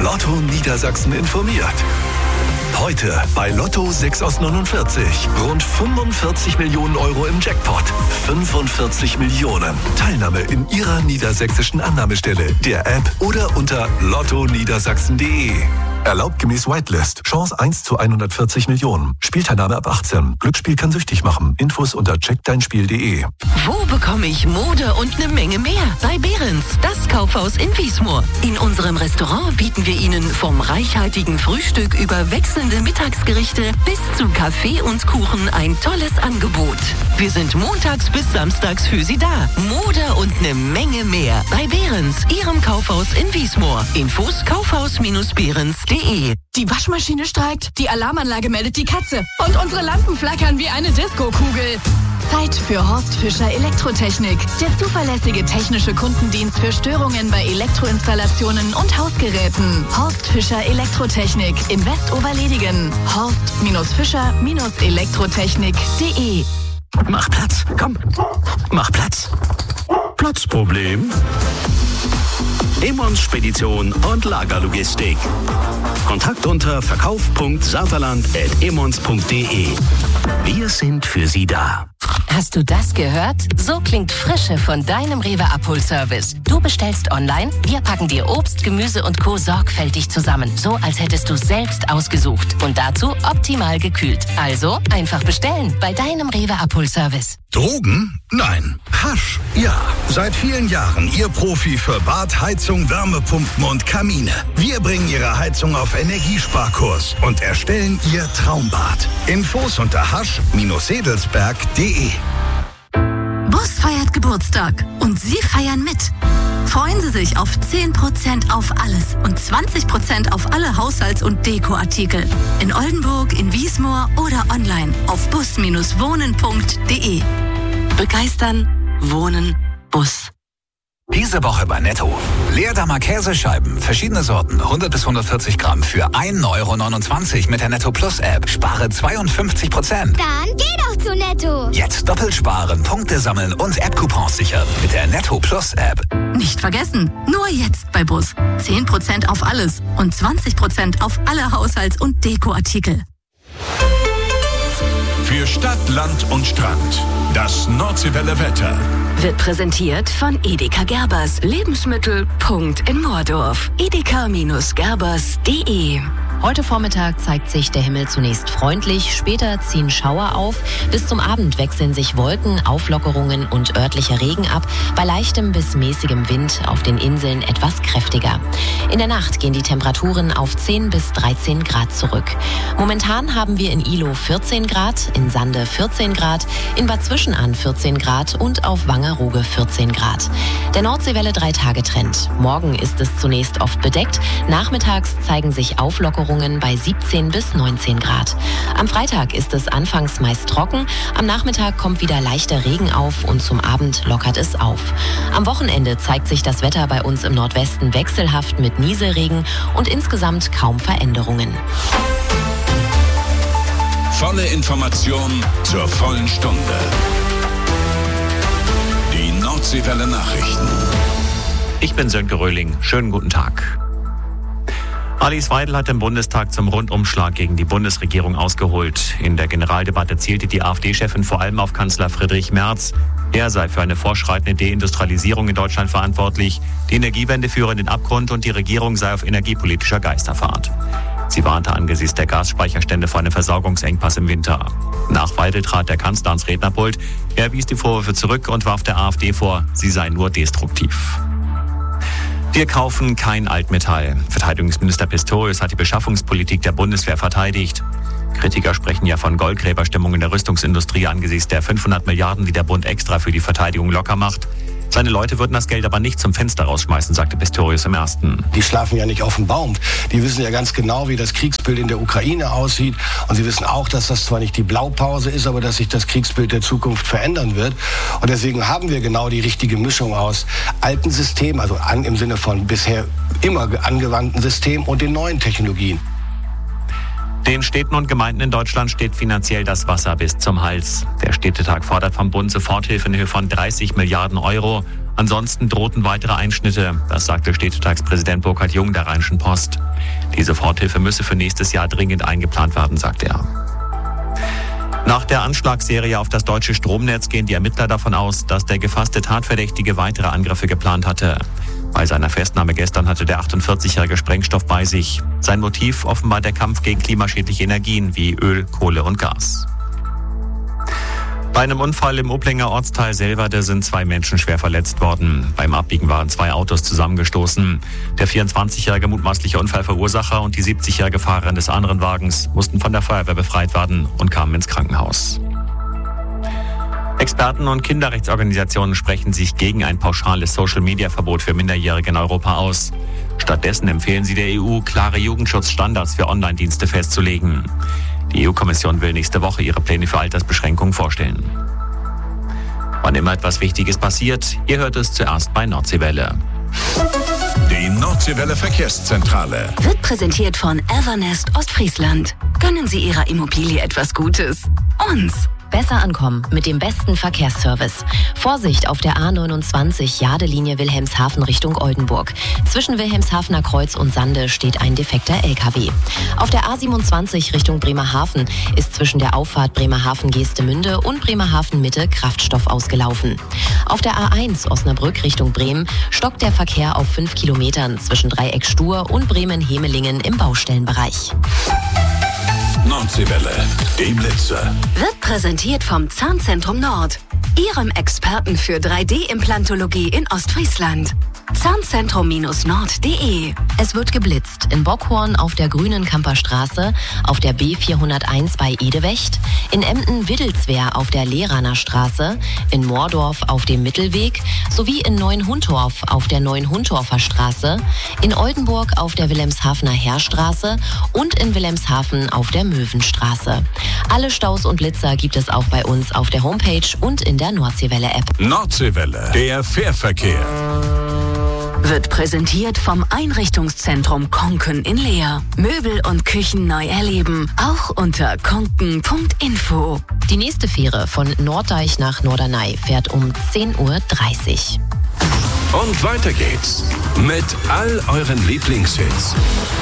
Lotto Niedersachsen informiert. Heute bei Lotto 6 aus 49. Rund 45 Millionen Euro im Jackpot. 45 Millionen. Teilnahme in Ihrer niedersächsischen Annahmestelle, der App oder unter lottoniedersachsen.de. Erlaubt gemäß Whitelist. Chance 1 zu 140 Millionen. Spielteilnahme ab 18. Glücksspiel kann süchtig machen. Infos unter checkdeinspiel.de. Wo bekomme ich Mode und eine Menge mehr? Bei Behrens, das Kaufhaus in Wiesmoor. In unserem Restaurant bieten wir Ihnen vom reichhaltigen Frühstück über wechselnde Mittagsgerichte bis zu Kaffee und Kuchen ein tolles Angebot. Wir sind montags bis samstags für Sie da. Mode und eine Menge mehr. Bei Behrens, Ihrem Kaufhaus in Wiesmoor. Infos kaufhaus-behrens.de. Die Waschmaschine streikt, die Alarmanlage meldet die Katze und unsere Lampen flackern wie eine Disco-Kugel. Zeit für Horst Fischer Elektrotechnik. Der zuverlässige technische Kundendienst für Störungen bei Elektroinstallationen und Hausgeräten. Horst Fischer Elektrotechnik in Westoberledigen. Horst-Fischer-Elektrotechnik.de. Mach Platz, komm. Mach Platz. Platzproblem? Emmons Spedition und Lagerlogistik. Kontakt unter verkauf.sauterland@emmons.de. Wir sind für Sie da. Hast du das gehört? So klingt Frische von deinem Rewe Abholservice. Du bestellst online, wir packen dir Obst, Gemüse und Co. sorgfältig zusammen. So, als hättest du selbst ausgesucht. Und dazu optimal gekühlt. Also einfach bestellen bei deinem Rewe Abholservice. Drogen? Nein. Hasch? Ja. Seit vielen Jahren Ihr Profi für Bad, Heizung, Wärmepumpen und Kamine. Wir bringen Ihre Heizung auf Energiesparkurs und erstellen Ihr Traumbad. Infos unter hasch-sedelsberg.de. Bus feiert Geburtstag und Sie feiern mit. Freuen Sie sich auf 10% auf alles und 20% auf alle Haushalts- und Dekoartikel. In Oldenburg, in Wiesmoor oder online auf bus-wohnen.de. Begeistern, wohnen, Bus. Diese Woche bei Netto. Leerdammer Käsescheiben, verschiedene Sorten, 100 bis 140 Gramm für 1,29 € mit der Netto Plus App. Spare 52%. Dann geh doch zu Netto. Jetzt doppelt sparen, Punkte sammeln und App-Coupons sichern mit der Netto Plus App. Nicht vergessen, nur jetzt bei Bus. 10% auf alles und 20% auf alle Haushalts- und Dekoartikel. Für Stadt, Land und Strand. Das Nordseewelle Wetter. Wird präsentiert von Edeka Gerbers. Lebensmittel. Punkt in Moordorf. edeka-gerbers.de. Heute Vormittag zeigt sich der Himmel zunächst freundlich, später ziehen Schauer auf. Bis zum Abend wechseln sich Wolken, Auflockerungen und örtlicher Regen ab. Bei leichtem bis mäßigem Wind, auf den Inseln etwas kräftiger. In der Nacht gehen die Temperaturen auf 10 bis 13 Grad zurück. Momentan haben wir in Ihlow 14 Grad, in Sande 14 Grad, in Bad Zwischenahn 14 Grad und auf Wangerooge 14 Grad. Der Nordseewelle-3-Tage-Trend. Morgen ist es zunächst oft bedeckt, nachmittags zeigen sich Auflockerungen bei 17 bis 19 Grad. Am Freitag ist es anfangs meist trocken, am Nachmittag kommt wieder leichter Regen auf und zum Abend lockert es auf. Am Wochenende zeigt sich das Wetter bei uns im Nordwesten wechselhaft mit Nieselregen und insgesamt kaum Veränderungen. Volle Information zur vollen Stunde. Die Nordseewelle Nachrichten. Ich bin Sönke Röhling. Schönen guten Tag. Alice Weidel hat im Bundestag zum Rundumschlag gegen die Bundesregierung ausgeholt. In der Generaldebatte zielte die AfD-Chefin vor allem auf Kanzler Friedrich Merz. Er sei für eine fortschreitende Deindustrialisierung in Deutschland verantwortlich. Die Energiewende führe in den Abgrund und die Regierung sei auf energiepolitischer Geisterfahrt. Sie warnte angesichts der Gasspeicherstände vor einem Versorgungsengpass im Winter. Nach Weidel trat der Kanzler ans Rednerpult. Er wies die Vorwürfe zurück und warf der AfD vor, sie sei nur destruktiv. Wir kaufen kein Altmetall. Verteidigungsminister Pistorius hat die Beschaffungspolitik der Bundeswehr verteidigt. Kritiker sprechen ja von Goldgräberstimmung in der Rüstungsindustrie angesichts der 500 Milliarden, die der Bund extra für die Verteidigung locker macht. Seine Leute würden das Geld aber nicht zum Fenster rausschmeißen, sagte Pistorius im Ersten. Die schlafen ja nicht auf dem Baum. Die wissen ja ganz genau, wie das Kriegsbild in der Ukraine aussieht. Und sie wissen auch, dass das zwar nicht die Blaupause ist, aber dass sich das Kriegsbild der Zukunft verändern wird. Und deswegen haben wir genau die richtige Mischung aus alten Systemen, also im Sinne von bisher immer angewandten Systemen und den neuen Technologien. Den Städten und Gemeinden in Deutschland steht finanziell das Wasser bis zum Hals. Der Städtetag fordert vom Bund Soforthilfe in Höhe von 30 Milliarden Euro. Ansonsten drohten weitere Einschnitte. Das sagte Städtetagspräsident Burkhard Jung der Rheinischen Post. Die Soforthilfe müsse für nächstes Jahr dringend eingeplant werden, sagte er. Nach der Anschlagsserie auf das deutsche Stromnetz gehen die Ermittler davon aus, dass der gefasste Tatverdächtige weitere Angriffe geplant hatte. Bei seiner Festnahme gestern hatte der 48-jährige Sprengstoff bei sich. Sein Motiv offenbar der Kampf gegen klimaschädliche Energien wie Öl, Kohle und Gas. Bei einem Unfall im Oblinger Ortsteil Selwerde sind 2 Menschen schwer verletzt worden. Beim Abbiegen waren 2 Autos zusammengestoßen. Der 24-jährige mutmaßliche Unfallverursacher und die 70-jährige Fahrerin des anderen Wagens mussten von der Feuerwehr befreit werden und kamen ins Krankenhaus. Experten und Kinderrechtsorganisationen sprechen sich gegen ein pauschales Social-Media-Verbot für Minderjährige in Europa aus. Stattdessen empfehlen sie der EU, klare Jugendschutzstandards für Online-Dienste festzulegen. Die EU-Kommission will nächste Woche ihre Pläne für Altersbeschränkungen vorstellen. Wann immer etwas Wichtiges passiert, ihr hört es zuerst bei Nordseewelle. Die Nordseewelle Verkehrszentrale wird präsentiert von Evernest Ostfriesland. Gönnen Sie Ihrer Immobilie etwas Gutes. Uns. Besser ankommen mit dem besten Verkehrsservice. Vorsicht auf der A29 Jadelinie Wilhelmshaven Richtung Oldenburg. Zwischen Wilhelmshavener Kreuz und Sande steht ein defekter LKW. Auf der A27 Richtung Bremerhaven ist zwischen der Auffahrt Bremerhaven-Geestemünde und Bremerhaven-Mitte Kraftstoff ausgelaufen. Auf der A1 Osnabrück Richtung Bremen stockt der Verkehr auf 5 Kilometern zwischen Dreieck Stur und Bremen-Hemelingen im Baustellenbereich. Nordseewelle, die Blitzer. Wird präsentiert vom Zahnzentrum Nord, Ihrem Experten für 3D-Implantologie in Ostfriesland. Zahnzentrum-nord.de. Es wird geblitzt in Bockhorn auf der Grünen-Kamper Straße, auf der B401 bei Edewecht, in Emden-Widdelswehr auf der Lehraner Straße, in Moordorf auf dem Mittelweg sowie in Neuenhundorf auf der Neuenhundorfer Straße, in Oldenburg auf der Wilhelmshavener Heerstraße und in Wilhelmshaven auf der Möwenstraße. Alle Staus und Blitzer gibt es auch bei uns auf der Homepage und in der Nordseewelle-App. Nordseewelle, der Fährverkehr. Wird präsentiert vom Einrichtungszentrum Konken in Leer. Möbel und Küchen neu erleben, auch unter konken.info. Die nächste Fähre von Norddeich nach Norderney fährt um 10:30 Uhr. Und weiter geht's mit all euren Lieblingshits.